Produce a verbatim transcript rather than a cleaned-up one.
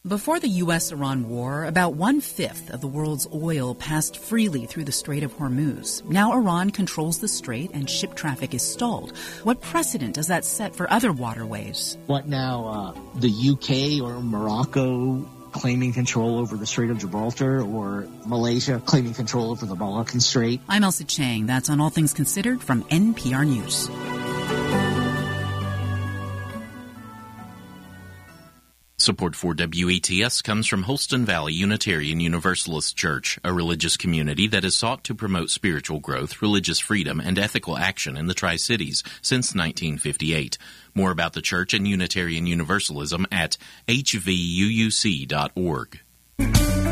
Before the U S Iran war, about one-fifth of the world's oil passed freely through the Strait of Hormuz. Now Iran controls the strait and ship traffic is stalled. What precedent does that set for other waterways? What now, uh, the U K or Morocco claiming control over the Strait of Gibraltar, or Malaysia claiming control over the Malaccan Strait? I'm Elsa Chang. That's on All Things Considered from N P R News. Support for W A T S comes from Holston Valley Unitarian Universalist Church, a religious community that has sought to promote spiritual growth, religious freedom, and ethical action in the Tri-Cities since nineteen fifty-eight. More about the church and Unitarian Universalism at h v u u c dot org.